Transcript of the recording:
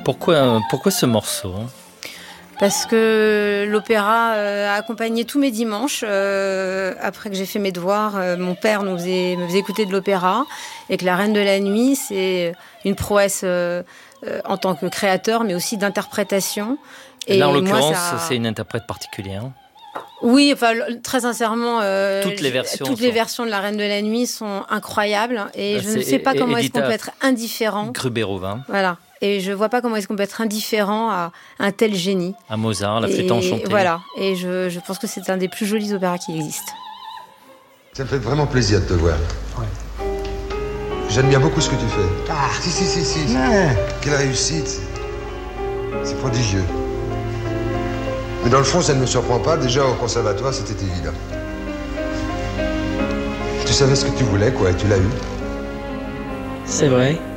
Pourquoi ce morceau ? Parce que l'opéra a accompagné tous mes dimanches. Après que j'ai fait mes devoirs, mon père me faisait écouter de l'opéra. Et que La Reine de la Nuit, c'est une prouesse en tant que créateur, mais aussi d'interprétation. Et là, en l'occurrence, c'est une interprète particulière. Oui, enfin, très sincèrement, toutes les versions de La Reine de la Nuit sont incroyables. Et je ne sais pas comment est-ce qu'on peut être indifférent. Gruberova. Voilà. Et je vois pas comment est-ce qu'on peut être indifférent à un tel génie. À Mozart, la flûte enchantée. Voilà. Et je pense que c'est un des plus jolis opéras qui existent. Ça me fait vraiment plaisir de te voir. Ouais. J'admire beaucoup ce que tu fais. Ah, si. Ouais. Quelle réussite. C'est prodigieux. Mais dans le fond, ça ne me surprend pas. Déjà, au conservatoire, c'était évident. Tu savais ce que tu voulais, quoi, et tu l'as eu. C'est vrai.